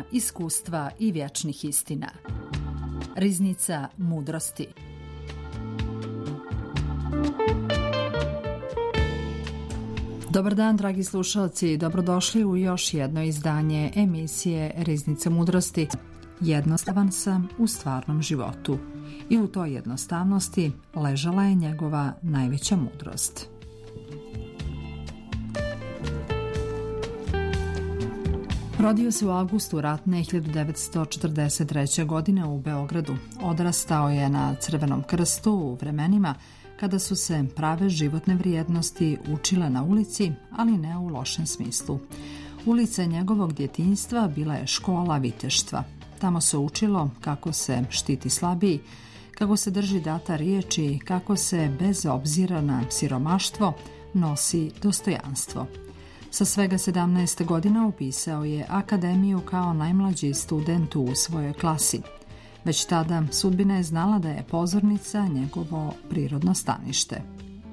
iskustva i vječnih istina. Riznica mudrosti. Dobar dan, dragi slušalci, dobrodošli u još jedno izdanje emisije Riznica mudrosti. Jednostavan sam u stvarnom životu i u toj jednostavnosti ležala je njegova najveća mudrost. Rodio se u avgustu ratne 1943. godine u Beogradu. Odrastao je na Crvenom krstu u vremenima kada su se prave životne vrijednosti učile na ulici, ali ne u lošem smislu. Ulica njegovog djetinjstva bila je škola viteštva. Tamo se učilo kako se štiti slabiji, kako se drži data riječi, kako se bez obzira na siromaštvo nosi dostojanstvo. Sa svega 17 godina upisao je akademiju kao najmlađi student u svojoj klasi. Već tada sudbina je znala da je pozornica njegovo prirodno stanište.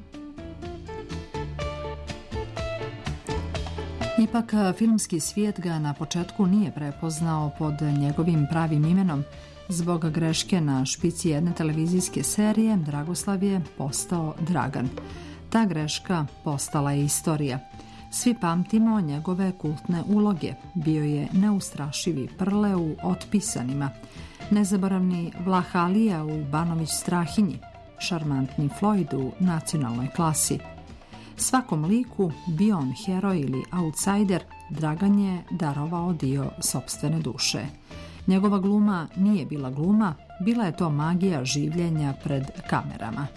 Ipak, filmski svijet ga na početku nije prepoznao pod njegovim pravim imenom. Zbog greške na špici jedne televizijske serije, Dragoslav je postao Dragan. Ta greška postala je istorija. Svi pamtimo njegove kultne uloge. Bio je neustrašivi Prle u Otpisanima, nezaboravni Vlah Alija u Banović Strahinji, šarmantni Floyd u Nacionalnoj klasi. Svakom liku, bio on heroj ili outsider, Dragan je darovao dio sopstvene duše. Njegova gluma nije bila gluma, bila je to magija življenja pred kamerama.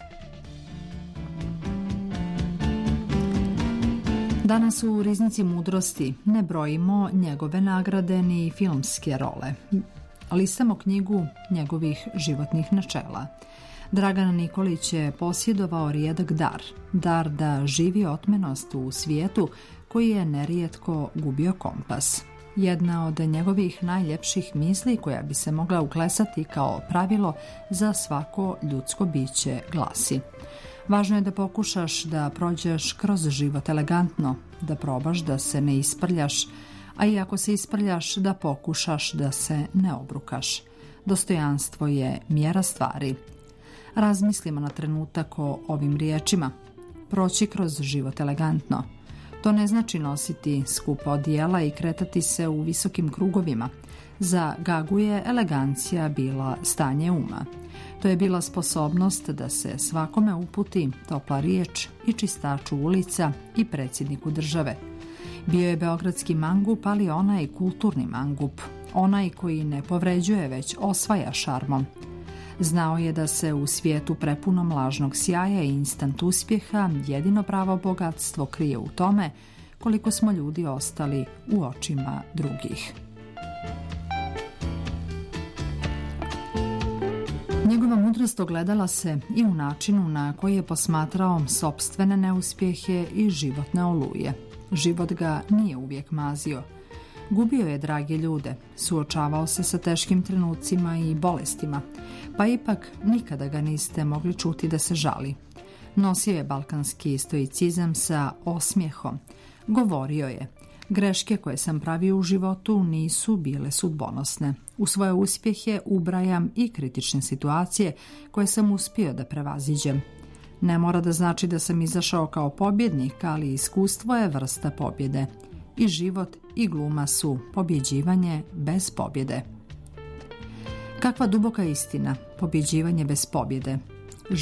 Danas u Riznici mudrosti ne brojimo njegove nagrade ni filmske role. Listamo knjigu njegovih životnih načela. Dragan Nikolić je posjedovao rijedak dar da živi otmenost u svijetu koji je nerijetko gubio kompas. Jedna od njegovih najljepših misli koja bi se mogla uklesati kao pravilo za svako ljudsko biće glasi: važno je da pokušaš da prođeš kroz život elegantno, da probaš da se ne isprljaš, a i ako se isprljaš da pokušaš da se ne obrukaš. Dostojanstvo je mjera stvari. Razmislimo na trenutak o ovim riječima. Proći kroz život elegantno. To ne znači nositi skupa odijela i kretati se u visokim krugovima. Za Gagu je elegancija bila stanje uma. To je bila sposobnost da se svakome uputi topla riječ i čistaču ulica i predsjedniku države. Bio je beogradski mangup, ali onaj kulturni mangup, onaj koji ne povređuje već osvaja šarmom. Znao je da se u svijetu prepunom lažnog sjaja i instant uspjeha jedino pravo bogatstvo krije u tome koliko smo ljudi ostali u očima drugih. Njegova mudrost ogledala se i u načinu na koji je posmatrao sopstvene neuspjehe i životne oluje. Život ga nije uvijek mazio. Gubio je drage ljude, suočavao se sa teškim trenucima i bolestima, pa ipak nikada ga niste mogli čuti da se žali. Nosio je balkanski stoicizam sa osmijehom. Govorio je: greške koje sam pravio u životu nisu bile sudbonosne. U svoje uspjehe ubrajam i kritične situacije koje sam uspio da prevaziđem. Ne mora da znači da sam izašao kao pobjednik, ali iskustvo je vrsta pobjede. I život i gluma su pobjeđivanje bez pobjede. Kakva duboka istina, pobjeđivanje bez pobjede.